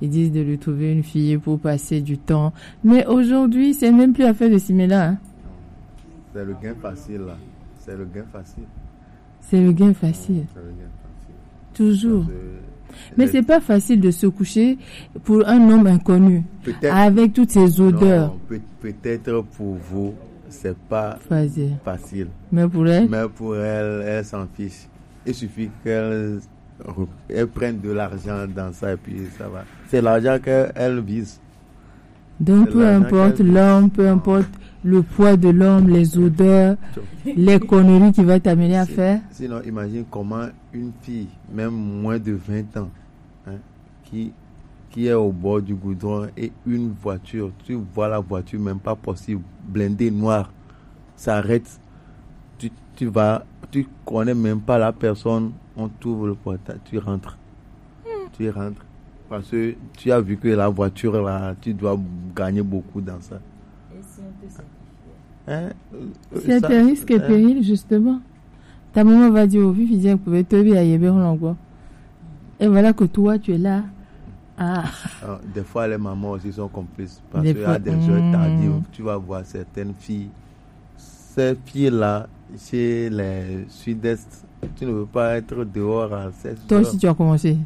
ils disent de lui trouver une fille pour passer du temps. Mais aujourd'hui, c'est même plus affaire de Simela. Hein. C'est le gain facile, là. C'est le gain facile. C'est le gain facile. C'est le gain facile. Toujours. Mais c'est pas facile de se coucher pour un homme inconnu. Avec toutes ces odeurs. Non, peut-être pour vous, c'est pas facile. Mais pour elle? Mais pour elle, elle s'en fiche. Il suffit qu'elle prenne de l'argent dans ça et puis ça va. C'est l'argent qu'elle vise. Donc peu importe l'homme, peu importe le poids de l'homme, les odeurs, les conneries qu'il va t'amener à faire. Sinon, imagine comment une fille, même moins de 20 ans, hein, qui est au bord du goudron et une voiture, tu vois la voiture même pas possible, blindée noire, s'arrête, tu connais même pas la personne, on t'ouvre le portail, tu rentres. Parce que tu as vu que la voiture là, tu dois gagner beaucoup dans ça. Et si on te sacrifie? C'est un risque et péril, justement. Ta maman va dire au vieux, il dit, vous pouvez te bien y avoir. Et voilà que toi, tu es là. Des fois, les mamans aussi sont complices. Parce qu'il y a des jeux tardifs. Tu vas voir certaines filles. Ces filles-là, chez les sud-est, tu ne veux pas être dehors à 16 heures. Toi aussi, tu as commencé.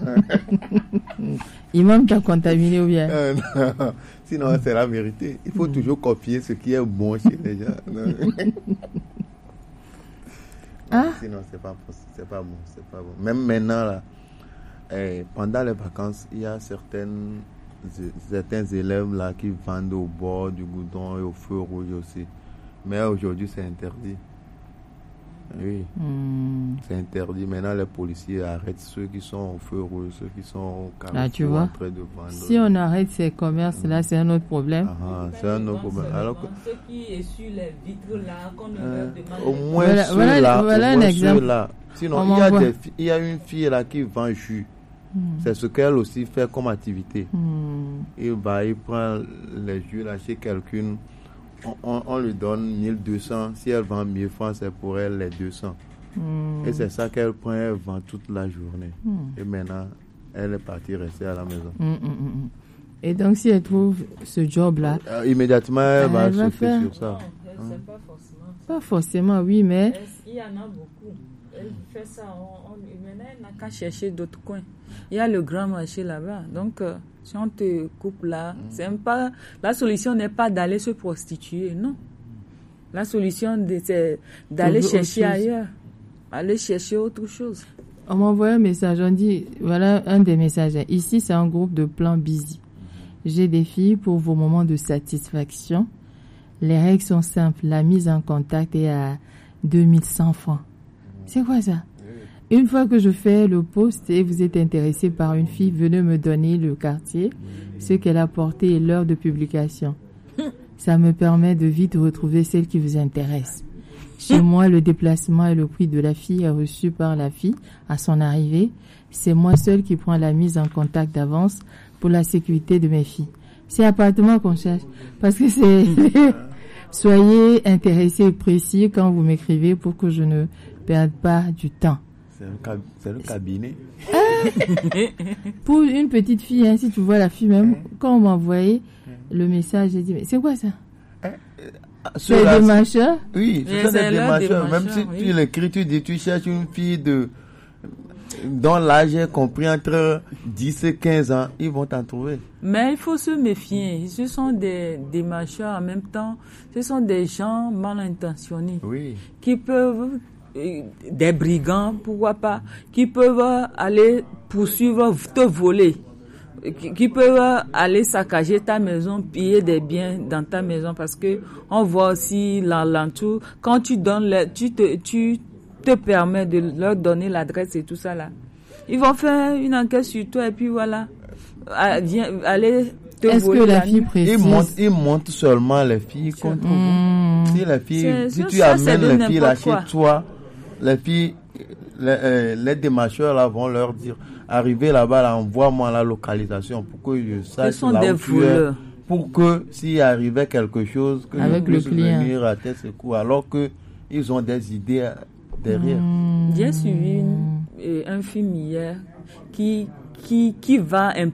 Imam t'a contaminé ou bien? Non. Sinon, c'est la vérité. Il faut toujours copier ce qui est bon chez les gens. Sinon, c'est pas bon. Même maintenant, là, pendant les vacances, il y a certains élèves là qui vendent au bord du goudron et au feu rouge aussi. Mais aujourd'hui, c'est interdit. Oui, c'est interdit. Maintenant, les policiers arrêtent ceux qui sont au feu rouge, ceux qui sont au carrefour tu vois, en train de vendre. Si on arrête ces commerces-là, c'est un autre problème. C'est un autre problème. Alors que ceux qui essuient les vitres là, qu'on ne leur demande au moins voilà un exemple. Sinon, il y a une fille là qui vend jus. C'est ce qu'elle aussi fait comme activité. Il prend les jus là chez quelqu'un. On lui donne 1200. Si elle vend 1000 francs, c'est pour elle les 200. Et c'est ça qu'elle prend, elle vend toute la journée. Et maintenant, elle est partie rester à la maison. Et donc, si elle trouve ce job-là, immédiatement, elle va sauter sur ça. Non, c'est pas forcément. Pas forcément, oui, mais... Il y en a beaucoup. Elle fait ça. Maintenant, elle n'a qu'à chercher d'autres coins. Il y a le grand marché là-bas. Donc, si on te coupe là, c'est même pas... La solution n'est pas d'aller se prostituer, non. La solution, c'est d'aller chercher ailleurs. Aller chercher autre chose. On m'envoie un message, on dit, voilà un des messages. Ici, c'est un groupe de plans busy. J'ai des filles pour vos moments de satisfaction. Les règles sont simples. La mise en contact est à 2100 francs. C'est quoi ça? Une fois que je fais le post et vous êtes intéressé par une fille, venez me donner le quartier, ce qu'elle a porté et l'heure de publication. Ça me permet de vite retrouver celle qui vous intéresse. Chez moi, le déplacement et le prix de la fille est reçu par la fille à son arrivée. C'est moi seul qui prends la mise en contact d'avance pour la sécurité de mes filles. C'est appartement qu'on cherche. Parce que c'est... Soyez intéressés et précis quand vous m'écrivez pour que je ne perde pas du temps. C'est le cabinet. Pour une petite fille, hein, si tu vois la fille même, quand on m'a envoyé le message, j'ai dit, mais c'est quoi ça? C'est des démarcheurs? Oui, c'est des démarcheurs. Même si tu l'écris, tu dis, tu cherches une fille dont l'âge est compris entre 10 et 15 ans, ils vont t'en trouver. Mais il faut se méfier. Ce sont des démarcheurs en même temps. Ce sont des gens mal intentionnés. Oui. Qui peuvent... des brigands, pourquoi pas, qui peuvent aller poursuivre, te voler, qui peuvent aller saccager ta maison, piller des biens dans ta maison, parce que on voit aussi l'entour. Quand tu donnes, tu te permets de leur donner l'adresse et tout ça là. Ils vont faire une enquête sur toi et puis voilà, aller te Est-ce voler. Que la fille précise? Ils montent seulement les filles contre vous. Si les filles, si tu amènes les filles là chez toi, les filles, les démarcheurs là vont leur dire, arrivez là-bas, là, envoie-moi la localisation pour que je sache là où tu es, pour que s'il arrivait quelque chose, que avec je puisse le client venir à tes secours, alors que ils ont des idées derrière. J'ai suivi un film hier qui va